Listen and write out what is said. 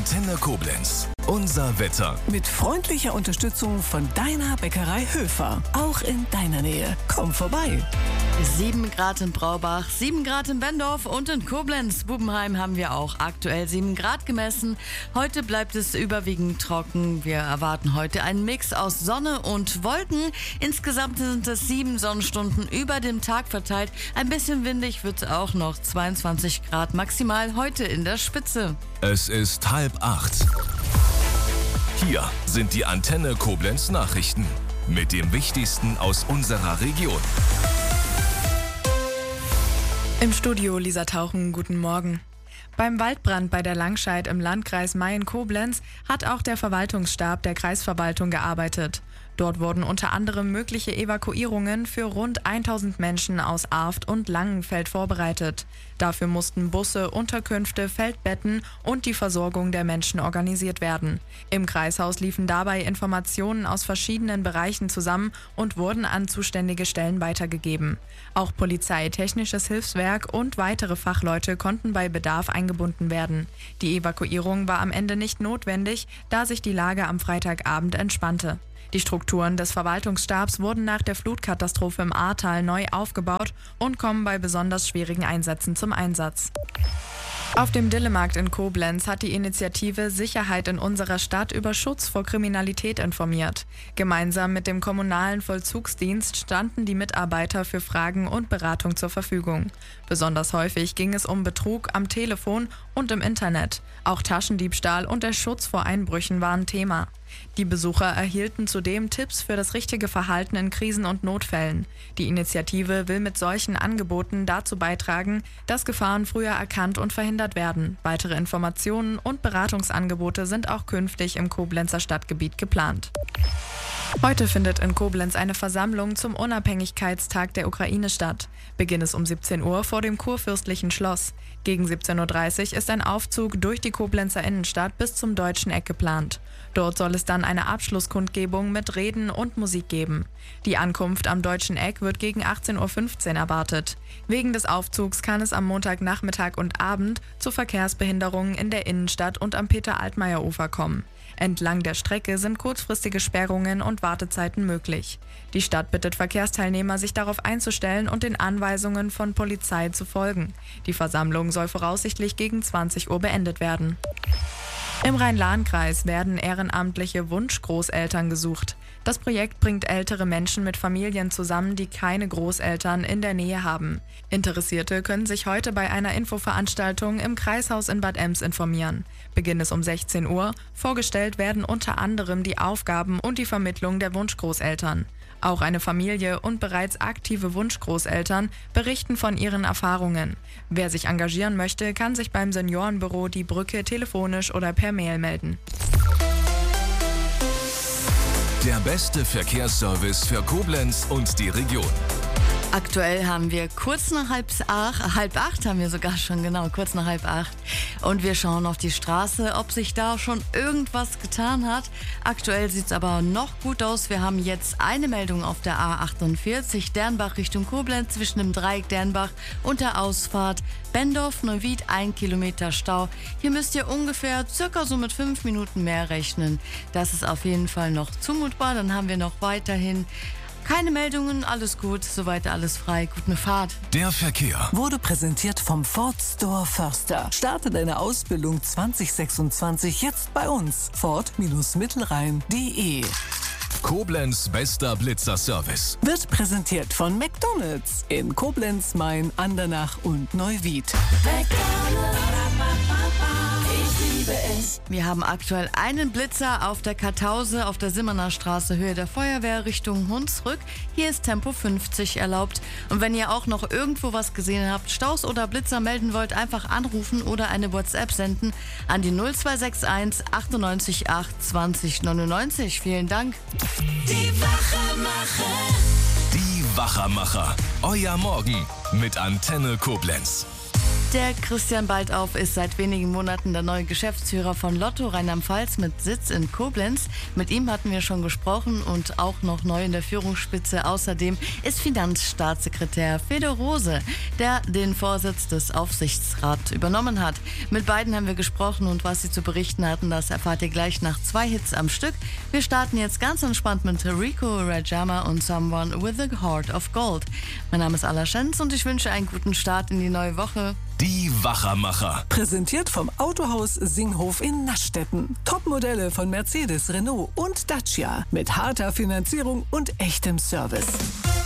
Antenne Koblenz. Unser Wetter. Mit freundlicher Unterstützung von deiner Bäckerei Höfer. Auch in deiner Nähe. Komm vorbei. 7 Grad in Braubach, 7 Grad in Bendorf und in Koblenz. Bubenheim haben wir auch aktuell 7 Grad gemessen. Heute bleibt es überwiegend trocken. Wir erwarten heute einen Mix aus Sonne und Wolken. Insgesamt sind es 7 Sonnenstunden über dem Tag verteilt. Ein bisschen windig wird es auch noch. 22 Grad maximal heute in der Spitze. Es ist 7:30. Hier sind die Antenne Koblenz Nachrichten. Mit dem Wichtigsten aus unserer Region. Im Studio Lisa Tauchen, guten Morgen. Beim Waldbrand bei der Langscheid im Landkreis Mayen-Koblenz hat auch der Verwaltungsstab der Kreisverwaltung gearbeitet. Dort wurden unter anderem mögliche Evakuierungen für rund 1000 Menschen aus Arft und Langenfeld vorbereitet. Dafür mussten Busse, Unterkünfte, Feldbetten und die Versorgung der Menschen organisiert werden. Im Kreishaus liefen dabei Informationen aus verschiedenen Bereichen zusammen und wurden an zuständige Stellen weitergegeben. Auch Polizei, Technisches Hilfswerk und weitere Fachleute konnten bei Bedarf eingebunden werden. Die Evakuierung war am Ende nicht notwendig, da sich die Lage am Freitagabend entspannte. Die Strukturen des Verwaltungsstabs wurden nach der Flutkatastrophe im Ahrtal neu aufgebaut und kommen bei besonders schwierigen Einsätzen zum Einsatz. Auf dem Dillemarkt in Koblenz hat die Initiative Sicherheit in unserer Stadt über Schutz vor Kriminalität informiert. Gemeinsam mit dem kommunalen Vollzugsdienst standen die Mitarbeiter für Fragen und Beratung zur Verfügung. Besonders häufig ging es um Betrug am Telefon und im Internet. Auch Taschendiebstahl und der Schutz vor Einbrüchen waren Thema. Die Besucher erhielten zudem Tipps für das richtige Verhalten in Krisen und Notfällen. Die Initiative will mit solchen Angeboten dazu beitragen, dass Gefahren früher erkannt und verhindert werden. Weitere Informationen und Beratungsangebote sind auch künftig im Koblenzer Stadtgebiet geplant. Heute findet in Koblenz eine Versammlung zum Unabhängigkeitstag der Ukraine statt. Beginn ist um 17 Uhr vor dem Kurfürstlichen Schloss. Gegen 17.30 Uhr ist ein Aufzug durch die Koblenzer Innenstadt bis zum Deutschen Eck geplant. Dort soll es dann eine Abschlusskundgebung mit Reden und Musik geben. Die Ankunft am Deutschen Eck wird gegen 18.15 Uhr erwartet. Wegen des Aufzugs kann es am Montagnachmittag und Abend zu Verkehrsbehinderungen in der Innenstadt und am Peter-Altmaier-Ufer kommen. Entlang der Strecke sind kurzfristige Sperrungen und Wartezeiten möglich. Die Stadt bittet Verkehrsteilnehmer, sich darauf einzustellen und den Anweisungen von Polizei zu folgen. Die Versammlung soll voraussichtlich gegen 20 Uhr beendet werden. Im Rhein-Lahn-Kreis werden ehrenamtliche Wunschgroßeltern gesucht. Das Projekt bringt ältere Menschen mit Familien zusammen, die keine Großeltern in der Nähe haben. Interessierte können sich heute bei einer Infoveranstaltung im Kreishaus in Bad Ems informieren. Beginn ist um 16 Uhr. Vorgestellt werden unter anderem die Aufgaben und die Vermittlung der Wunschgroßeltern. Auch eine Familie und bereits aktive Wunschgroßeltern berichten von ihren Erfahrungen. Wer sich engagieren möchte, kann sich beim Seniorenbüro Die Brücke telefonisch oder per Mail melden. Der beste Verkehrsservice für Koblenz und die Region. Aktuell haben wir kurz nach halb acht haben wir sogar schon, genau, kurz nach 7:30. Und wir schauen auf die Straße, ob sich da schon irgendwas getan hat. Aktuell sieht es aber noch gut aus. Wir haben jetzt eine Meldung auf der A48 Dernbach Richtung Koblenz zwischen dem Dreieck Dernbach und der Ausfahrt Bendorf-Neuwied, 1 Kilometer Stau. Hier müsst ihr ungefähr circa so mit 5 Minuten mehr rechnen. Das ist auf jeden Fall noch zumutbar. Dann haben wir noch weiterhin keine Meldungen, alles gut, soweit alles frei. Gute Fahrt. Der Verkehr Wurde präsentiert vom Ford Store Förster. Starte deine Ausbildung 2026 jetzt bei uns. Ford-Mittelrhein.de. Koblenz bester Blitzerservice. Wird präsentiert von McDonald's in Koblenz, Main, Andernach und Neuwied. Wir haben aktuell einen Blitzer auf der Kartause auf der Simmerner Straße, Höhe der Feuerwehr, Richtung Hunsrück. Hier ist Tempo 50 erlaubt. Und wenn ihr auch noch irgendwo was gesehen habt, Staus oder Blitzer melden wollt, einfach anrufen oder eine WhatsApp senden an die 0261 98 8 20 99. Vielen Dank. Die Wachermacher. Die Wachermacher. Euer Morgen mit Antenne Koblenz. Der Christian Baldauf ist seit wenigen Monaten der neue Geschäftsführer von Lotto Rheinland-Pfalz mit Sitz in Koblenz. Mit ihm hatten wir schon gesprochen und auch noch neu in der Führungsspitze. Außerdem ist Finanzstaatssekretär Fedor Rose, der den Vorsitz des Aufsichtsrats übernommen hat. Mit beiden haben wir gesprochen und was sie zu berichten hatten, das erfahrt ihr gleich nach 2 Hits am Stück. Wir starten jetzt ganz entspannt mit Rico Rajama und Someone with a Heart of Gold. Mein Name ist Ala Schenz und ich wünsche einen guten Start in die neue Woche. Die Wachermacher. Präsentiert vom Autohaus Singhof in Naschstetten. Topmodelle von Mercedes, Renault und Dacia. Mit harter Finanzierung und echtem Service.